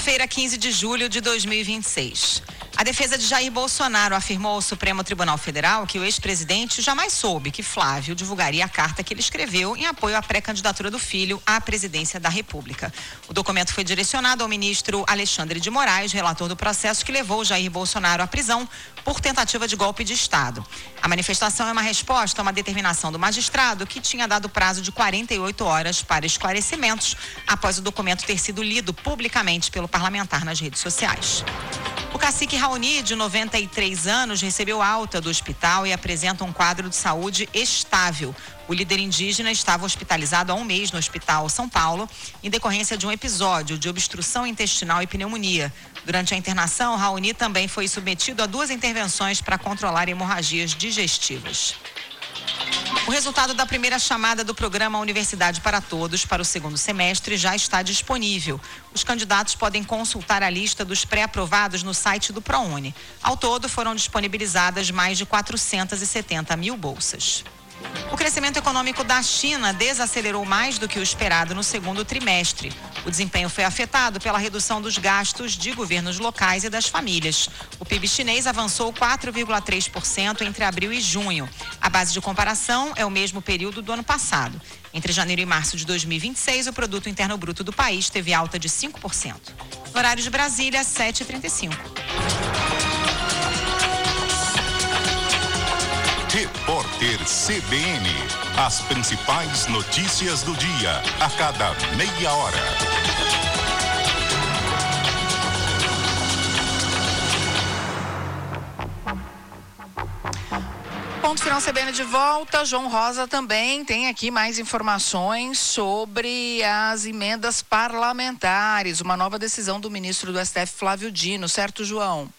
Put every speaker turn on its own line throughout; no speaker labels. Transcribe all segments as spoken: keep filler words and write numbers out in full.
Segunda-feira, quinze de julho de dois mil e vinte e seis. A defesa de Jair Bolsonaro afirmou ao Supremo Tribunal Federal que o ex-presidente jamais soube que Flávio divulgaria a carta que ele escreveu em apoio à pré-candidatura do filho à presidência da República. O documento foi direcionado ao ministro Alexandre de Moraes, relator do processo que levou Jair Bolsonaro à prisão por tentativa de golpe de Estado. A manifestação é uma resposta a uma determinação do magistrado que tinha dado prazo de quarenta e oito horas para esclarecimentos após o documento ter sido lido publicamente pelo parlamentar nas redes sociais. O cacique Raoni, de noventa e três anos, recebeu alta do hospital e apresenta um quadro de saúde estável. O líder indígena estava hospitalizado há um mês no Hospital São Paulo, em decorrência de um episódio de obstrução intestinal e pneumonia. Durante a internação, Raoni também foi submetido a duas intervenções para controlar hemorragias digestivas. O resultado da primeira chamada do programa Universidade para Todos para o segundo semestre já está disponível. Os candidatos podem consultar a lista dos pré-aprovados no site do ProUni. Ao todo, foram disponibilizadas mais de quatrocentas e setenta mil bolsas. O crescimento econômico da China desacelerou mais do que o esperado no segundo trimestre. O desempenho foi afetado pela redução dos gastos de governos locais e das famílias. O P I B chinês avançou quatro vírgula três por cento entre abril e junho. A base de comparação é o mesmo período do ano passado. Entre janeiro e março de dois mil e vinte e seis, o produto interno bruto do país teve alta de cinco por cento. No horário de Brasília, sete e trinta e cinco.
Repórter C B N. As principais notícias do dia, a cada meia hora.
Ponto final C B N de volta. João Rosa também tem aqui mais informações sobre as emendas parlamentares. Uma nova decisão do ministro do S T F, Flávio Dino, certo, João?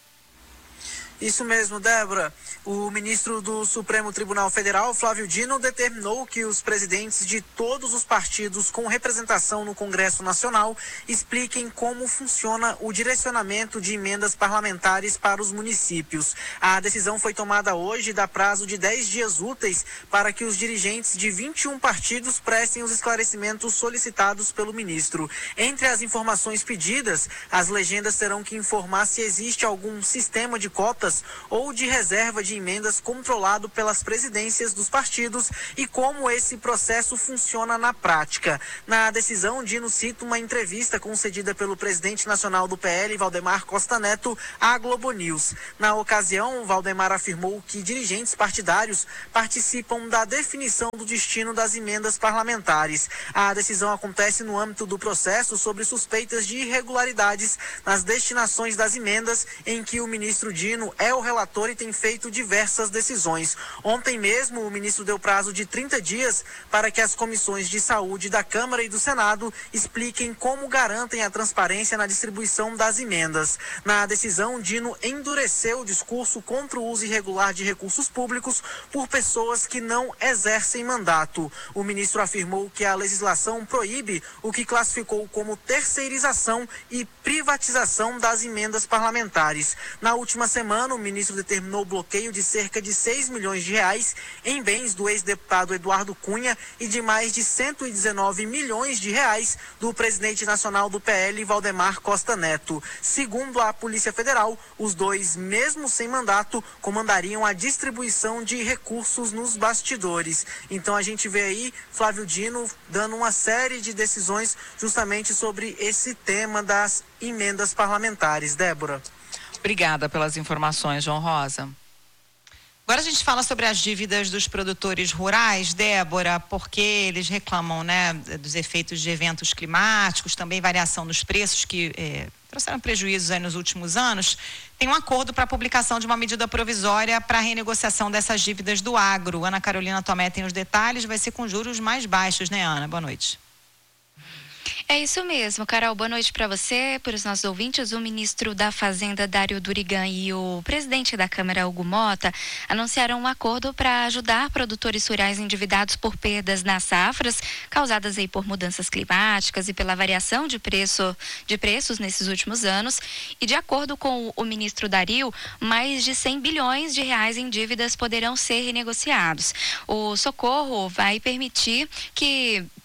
Isso mesmo, Débora. O ministro do Supremo Tribunal Federal, Flávio Dino, determinou que os presidentes de todos os partidos com representação no Congresso Nacional expliquem como funciona o direcionamento de emendas parlamentares para os municípios. A decisão foi tomada hoje e dá prazo de dez dias úteis para que os dirigentes de vinte e um partidos prestem os esclarecimentos solicitados pelo ministro. Entre as informações pedidas, as legendas terão que informar se existe algum sistema de cotas ou de reserva de emendas controlado pelas presidências dos partidos e como esse processo funciona na prática. Na decisão, Dino cita uma entrevista concedida pelo presidente nacional do P L, Valdemar Costa Neto, à Globo News. Na ocasião, Valdemar afirmou que dirigentes partidários participam da definição do destino das emendas parlamentares. A decisão acontece no âmbito do processo sobre suspeitas de irregularidades nas destinações das emendas, em que o ministro Dino é o relator e tem feito diversas decisões. Ontem mesmo, o ministro deu prazo de trinta dias para que as comissões de saúde da Câmara e do Senado expliquem como garantem a transparência na distribuição das emendas. Na decisão, Dino endureceu o discurso contra o uso irregular de recursos públicos por pessoas que não exercem mandato. O ministro afirmou que a legislação proíbe o que classificou como terceirização e privatização das emendas parlamentares. Na última semana, o ministro determinou o bloqueio de cerca de seis milhões de reais em bens do ex-deputado Eduardo Cunha e de mais de cento e dezenove milhões de reais do presidente nacional do P L, Valdemar Costa Neto. Segundo a Polícia Federal, os dois, mesmo sem mandato, comandariam a distribuição de recursos nos bastidores. Então a gente vê aí Flávio Dino dando uma série de decisões justamente sobre esse tema das emendas parlamentares. Débora.
Obrigada pelas informações, João Rosa.
Agora a gente fala sobre as dívidas dos produtores rurais, Débora, porque eles reclamam, né, dos efeitos de eventos climáticos, também variação nos preços que eh, trouxeram prejuízos aí nos últimos anos. Tem um acordo para a publicação de uma medida provisória para a renegociação dessas dívidas do agro. Ana Carolina Tomé tem os detalhes, vai ser com juros mais baixos, né, Ana? Boa noite.
É isso mesmo, Carol, boa noite para você, para os nossos ouvintes. O ministro da Fazenda, Dário Durigan, e o presidente da Câmara, Hugo Mota, anunciaram um acordo para ajudar produtores rurais endividados por perdas nas safras, causadas aí por mudanças climáticas e pela variação de, preço, de preços nesses últimos anos. E de acordo com o ministro Dário, mais de cem bilhões de reais em dívidas poderão ser renegociados. O socorro vai permitir que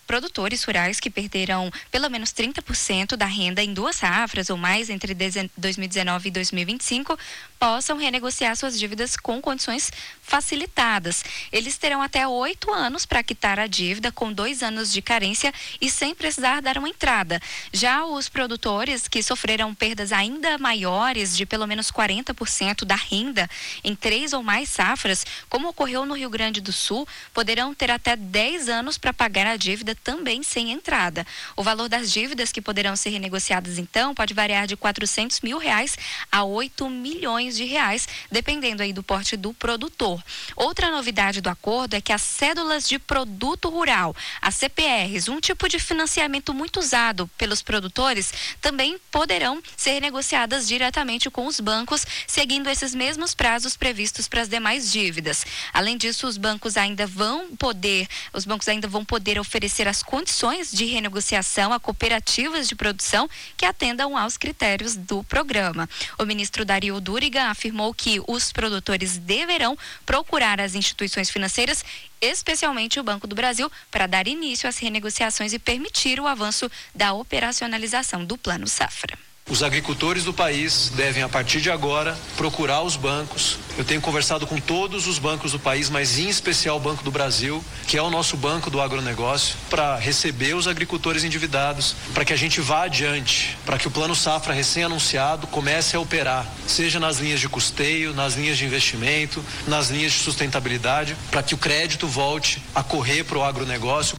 produtores rurais que perderam pelo menos trinta por cento da renda em duas safras ou mais entre dois mil e dezenove e dois mil e vinte e cinco possam renegociar suas dívidas com condições facilitadas. Eles terão até oito anos para quitar a dívida, com dois anos de carência e sem precisar dar uma entrada. Já os produtores que sofreram perdas ainda maiores de pelo menos quarenta por cento da renda em três ou mais safras, como ocorreu no Rio Grande do Sul, poderão ter até dez anos para pagar a dívida também sem entrada. O valor das dívidas que poderão ser renegociadas então pode variar de quatrocentos mil reais a oito milhões de reais, dependendo aí do porte do produtor. Outra novidade do acordo é que as cédulas de produto rural, as C P Rs, um tipo de financiamento muito usado pelos produtores, também poderão ser negociadas diretamente com os bancos, seguindo esses mesmos prazos previstos para as demais dívidas. Além disso, os bancos ainda vão poder, os bancos ainda vão poder oferecer as condições de renegociação a cooperativas de produção que atendam aos critérios do programa. O ministro Dario Durigan afirmou que os produtores deverão procurar as instituições financeiras, especialmente o Banco do Brasil, para dar início às renegociações e permitir o avanço da operacionalização do Plano Safra.
Os agricultores do país devem, a partir de agora, procurar os bancos. Eu tenho conversado com todos os bancos do país, mas em especial o Banco do Brasil, que é o nosso banco do agronegócio, para receber os agricultores endividados, para que a gente vá adiante, para que o Plano Safra recém-anunciado comece a operar, seja nas linhas de custeio, nas linhas de investimento, nas linhas de sustentabilidade, para que o crédito volte a correr para o agronegócio.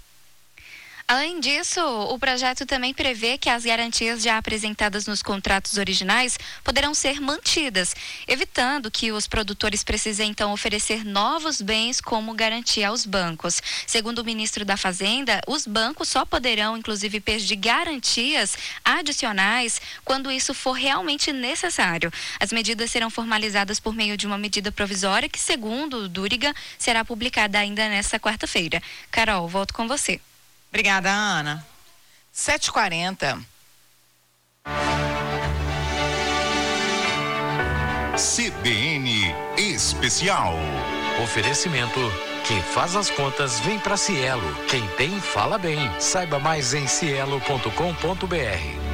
Além disso, o projeto também prevê que as garantias já apresentadas nos contratos originais poderão ser mantidas, evitando que os produtores precisem então oferecer novos bens como garantia aos bancos. Segundo o ministro da Fazenda, os bancos só poderão, inclusive, pedir garantias adicionais quando isso for realmente necessário. As medidas serão formalizadas por meio de uma medida provisória que, segundo o Durigan, será publicada ainda nesta quarta-feira. Carol, volto com você.
Obrigada, Ana.
sete e quarenta.
C B N Especial.
Oferecimento. Quem faz as contas vem para Cielo. Quem tem, fala bem. Saiba mais em cielo ponto com ponto br.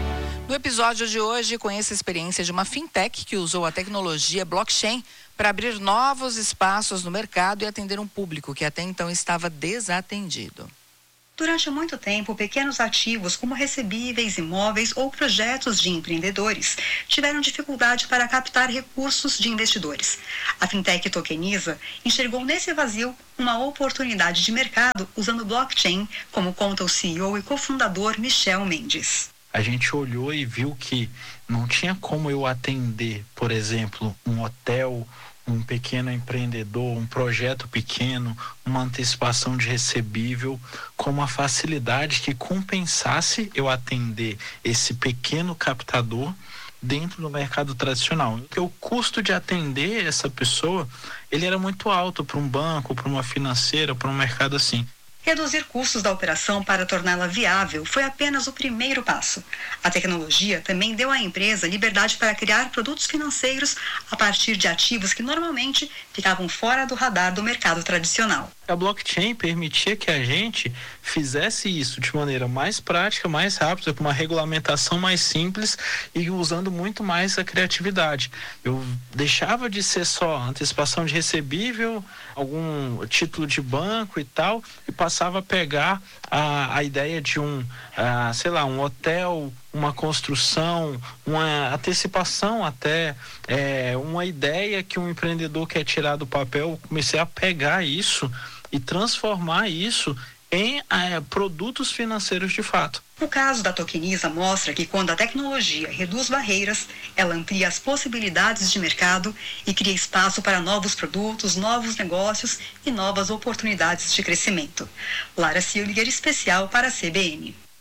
No episódio de hoje, conheça a experiência de uma fintech que usou a tecnologia blockchain para abrir novos espaços no mercado e atender um público que até então estava desatendido.
Durante muito tempo, pequenos ativos como recebíveis, imóveis ou projetos de empreendedores tiveram dificuldade para captar recursos de investidores. A fintech Tokeniza enxergou nesse vazio uma oportunidade de mercado usando blockchain, como conta o C E O e cofundador Michel Mendes.
A gente olhou e viu que não tinha como eu atender, por exemplo, um hotel, um pequeno empreendedor, um projeto pequeno, uma antecipação de recebível, com uma facilidade que compensasse eu atender esse pequeno captador dentro do mercado tradicional. Porque o custo de atender essa pessoa, ele era muito alto para um banco, para uma financeira, para um mercado assim.
Reduzir custos da operação para torná-la viável foi apenas o primeiro passo. A tecnologia também deu à empresa liberdade para criar produtos financeiros a partir de ativos que normalmente ficavam fora do radar do mercado tradicional.
A blockchain permitia que a gente fizesse isso de maneira mais prática, mais rápida, com uma regulamentação mais simples e usando muito mais a criatividade. Eu deixava de ser só antecipação de recebível, algum título de banco e tal, e passava a pegar a, a ideia de um, a, sei lá, um hotel, uma construção, uma antecipação até, é, uma ideia que um empreendedor quer tirar do papel. Eu comecei a pegar isso e transformar isso em é, produtos financeiros de fato.
O caso da Tokeniza mostra que quando a tecnologia reduz barreiras, ela amplia as possibilidades de mercado e cria espaço para novos produtos, novos negócios e novas oportunidades de crescimento. Lara Silger, especial para a C B N.